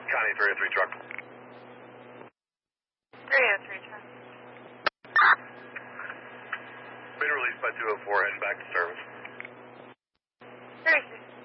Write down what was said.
Connie 303 truck. 303 truck. Been released by 204, heading back to service. 36.